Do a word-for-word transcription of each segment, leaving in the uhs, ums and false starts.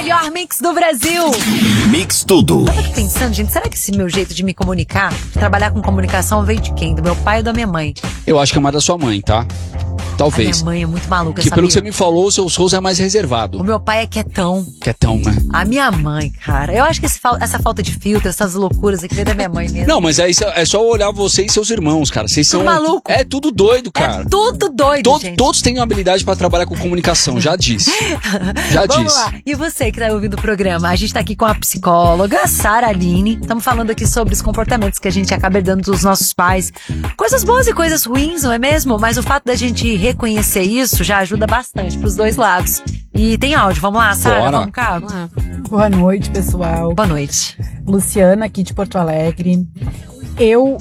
melhor mix do Brasil. Mix tudo. Eu tava aqui pensando, gente, será que esse meu jeito de me comunicar, trabalhar com comunicação, veio de quem? Do meu pai ou da minha mãe? Eu acho que é mais da sua mãe, tá? Talvez. A minha mãe é muito maluca, Que sabia? pelo que você me falou, o seu Souza é mais O reservado. meu pai é quietão. Quietão, né? A minha mãe, cara. Eu acho que esse fal- essa falta de filtro, essas loucuras aqui veio da minha mãe mesmo. Não, mas aí é só olhar você e seus irmãos, cara. Vocês são. Tudo maluco. É tudo doido, cara. É tudo doido, To- gente. Todos têm habilidade pra trabalhar com comunicação, já disse. Já Vamos disse. lá. E você que tá ouvindo o programa, a gente tá aqui com a psicóloga Sara Aline. Estamos falando aqui sobre os comportamentos que a gente acaba herdando dos nossos pais. Coisas boas e coisas ruins, não é mesmo? Mas o fato da gente reconhecer isso já ajuda bastante pros dois lados. E tem áudio, vamos lá, Sara, Bora. vamos cá? Vamos lá. Boa noite, pessoal. Boa noite. Luciana, aqui de Porto Alegre. Eu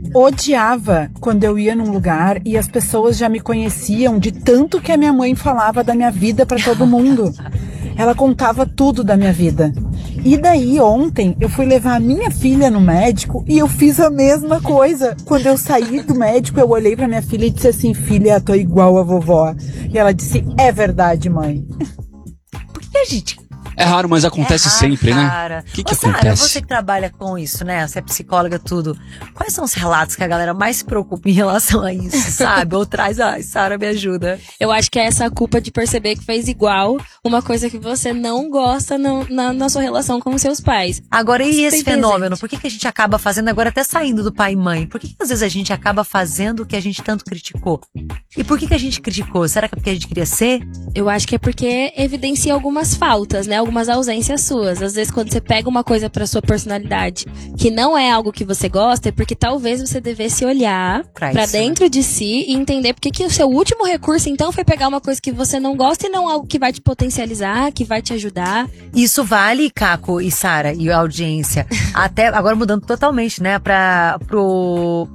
odiava quando eu ia num lugar e as pessoas já me conheciam de tanto que a minha mãe falava da minha vida pra todo mundo. Ela contava tudo da minha vida. E daí, ontem, eu fui levar a minha filha no médico e eu fiz a mesma coisa. Quando eu saí do médico, eu olhei pra minha filha e disse assim: filha, tô igual a vovó. E ela disse: é verdade, mãe. Por que a gente... É raro, mas acontece É raro, sempre, cara. né? O que, que Ô, Sara, acontece? você que trabalha com isso, né? Você é psicóloga, tudo. Quais são os relatos que a galera mais se preocupa em relação a isso, sabe? Ou traz, ai, Sara, me ajuda. Eu acho que é essa culpa de perceber que fez igual uma coisa que você não gosta no- na, na sua relação com os seus pais. Agora, e esse Bem presente. fenômeno? Por que, que a gente acaba fazendo, agora até saindo do pai e mãe? Por que, que às vezes a gente acaba fazendo o que a gente tanto criticou? E por que, que a gente criticou? Será que é porque a gente queria ser? Eu acho que é porque evidencia algumas faltas, né? Algumas ausências suas. Às vezes, quando você pega uma coisa pra sua personalidade que não é algo que você gosta, é porque talvez você devesse olhar Pra pra isso, dentro de si e entender porque que o seu último recurso, então, foi pegar uma coisa que você não gosta e não algo que vai te potencializar, que vai te ajudar. Isso vale, Caco e Sara, e a audiência. Até agora mudando totalmente, né? Pra, pro,